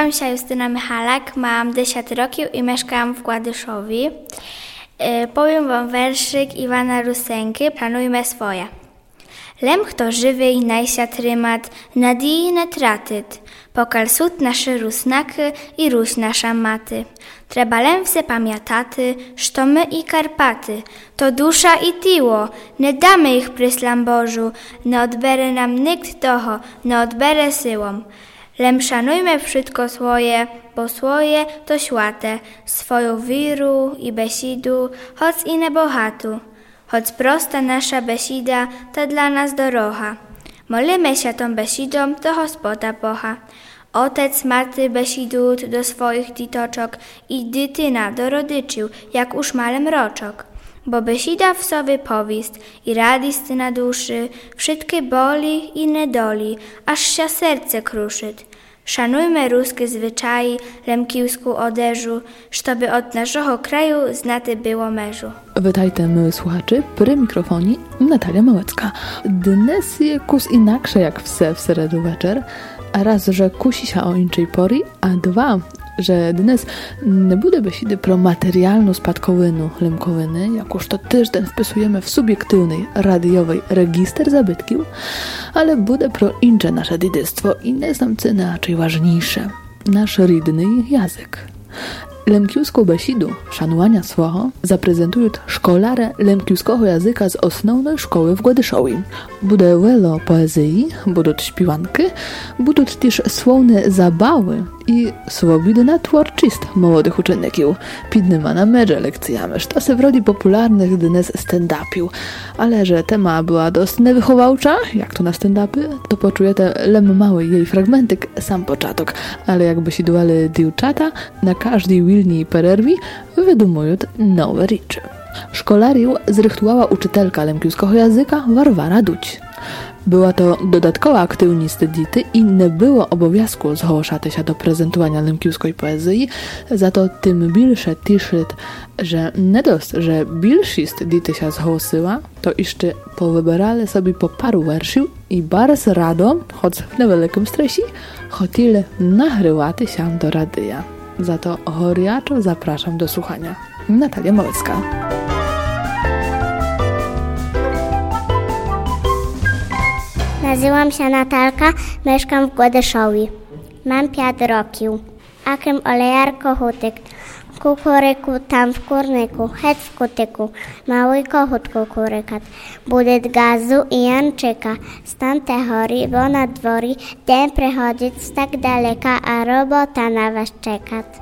Nazywam się Justyna Michalak, mam 10 lat i mieszkam w Gładyszowie. Powiem wam werszyk Iwana Rusenki, Szanujmy swoje. Lem kto żywy i najsia trymat, nadii ne tratyt, pokal sud nasze rusnaky i ruś nasza maty. Treba lem wse pamiętaty, što my i Karpaty, to dusza i tiło, nie damy ich pryslam Bożu, nie odbere nam nikt toho, nie odbere syłom. Lem szanujmy wszystko swoje, bo swoje to świate, swoją wiru i besidu, choć i nebohatu. Choć prosta nasza besida, to dla nas dorocha. Molimy się tą besidą, to Gospoda pocha. Otec maty besidut do swoich ditoczok i dytyna do rodyczył, jak uż malem roczok. Bo besida w sobie powist i radisty na duszy, wszystkie boli i nedoli, aż się serce kruszyt. Szanujmy ruskie zwyczaji, lemkiłsku oderzu, żeby od naszego kraju znaty było merzu. Witajcie, miły słuchaczy, przy mikrofonie Natalia Małecka. Dnes je kus inaksze jak w środę wieczór, a raz, że kusi się o inczej pori, a dwa, że dnes nie bude besidy pro materialną spadkowinu lemkowiny, jak już to tyżden wpisujemy w subiektywnej, radiowej register zabytków, ale bude pro incze nasze dziedzictwo i nie znam co inaczej ważniejsze, nasz rydny język. Lemkiłską besidu szanowania swego zaprezentują szkolare lemkiłskiego języka z osnovnej szkoły w Gładyszowie. Bude wiele poezji, budą śpiewanki, budą też słowne zabawy i swobodna twórczość młodych uczenników. Pidnyma na medże lekcjami, to se wrodzi popularnych dnes stand-upów. Ale że tema była dość niewychowawcza, jak to na stand-upy, to poczujecie lem mały jej fragmentyk, sam początek. Ale jakby się duale dziewczata, na każdej wilni pererwi wydumują nowe rzeczy. Szkolariów zrychtowała uczytelka lemkiłskiego języka Warwara Duć. Była to dodatkowa aktywność dzieci i nie było obowiązku zgłaszać się do prezentowania lemkiłskiej poezji, za to tym bilsze tiszyt, że nie dość, że bilszyst dzieci się zgłosiła, to jeszcze powybierali sobie po paru werszów i bardzo rado, choć w niewielkim stresie, chcieli nagrywać się do radia. Za to gorąco zapraszam do słuchania. Natalia Małecka. Nazywam się Natalka, mieszkam w Gładyszowie. Mam 5 lat. Akem olejarko hutyk, kukuryku tam w kurniku, het w kutyku, mały kohut kukurykat, budet gazu i janczyka, stan te chory, bo na dwori, dzień przychodzić tak daleka, a robota na was czeka.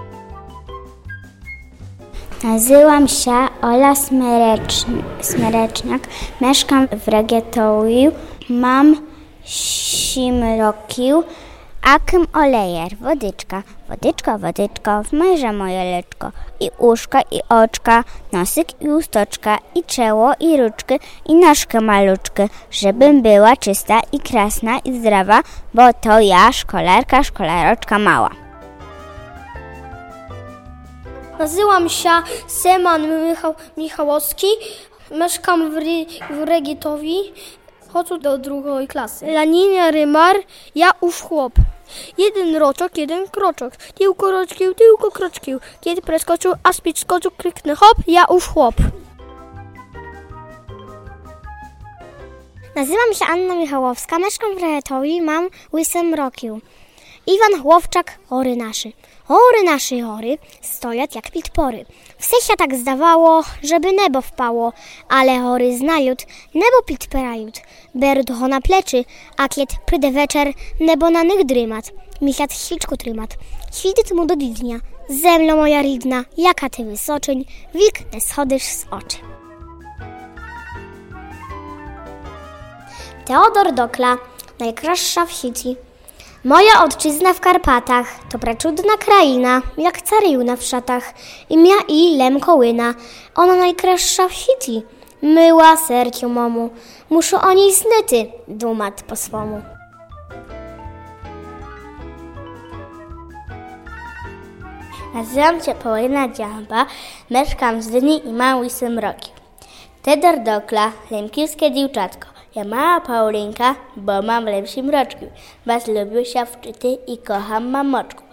Nazywam się Ola Smereczniak, mieszkam w Regietowiu, mam 7 lat, akim olejer, wodyczka, wodyczko, wodyczko, w mojże moje leczko, i uszka, i oczka, nosyk, i ustoczka, i czoło, i ruczki, i nóżkę maluczkę, żebym była czysta i krasna i zdrowa, bo to ja, szkolarka, szkolaroczka mała. Nazywam się Seman Michałowski, mieszkam w Regietowi, chodzę do 2 klasy. Laninia Rymar, ja ów chłop. 1 roczok, 1 kroczok, tyłko roczkił, tyłko kroczkił. Kiedy preskoczył, a spić skoczył, kryknę hop, ja ów chłop. Nazywam się Anna Michałowska, mieszkam w Regietowi, mam 8 lat. Iwan Chłopczak, chory naszy. Chory naszy chory, stoją jak pitpory. Wse się tak zdawało, żeby niebo wpało, ale chory znajut, nebo pitperajut. Berut ho na pleczy, a kiedy przyjdzie wieczór, nebo na nich drymat. Michlat chwilczku trymat. Śwityt mu do dnia. Zemlo moja ridna, jaka ty wysoczyń, wik nie schodysz z oczy. Teodor Dokla, najkraszsza w Hici. Moja ojczyzna w Karpatach, to preczudna kraina, jak caryjuna w szatach. Imia i Lemkołyna, ona najkraszsza w Hiti. Myła serciu momu, muszę o niej znyty, dumat po swomu. Nazywam się Paulina Dziamba, mieszkam w Zdyni i mam 8 lat. Teodor Dokla, lemkiłskie dziewczatko. Ja mała Paulinka, bo mam lepszym roczku. Was lubię się wczyty i kocham mamoczku.